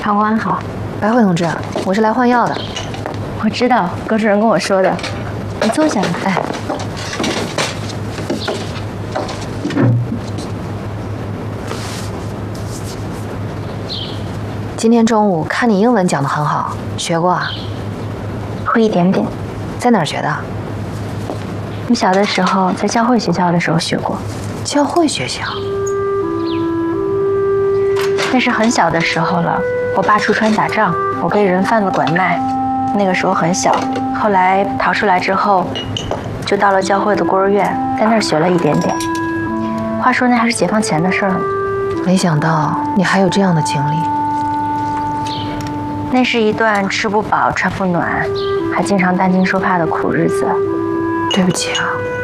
长官好， 白慧同志，我是来换药的。 我知道，葛主任跟我说的。你坐下来。 哎，今天中午看你英文讲得很好，学过啊？ 会一点点。 在哪儿学的？ 你小的时候在教会学校的时候学过。 教会学校？ 那是很小的时候了。我爸出川打仗，我被人贩子拐卖，那个时候很小。后来逃出来之后，就到了教会的孤儿院，在那儿学了一点点。话说那还是解放前的事儿呢。 没想到你还有这样的经历。 那是一段吃不饱穿不暖，还经常担惊受怕的苦日子。 对不起啊。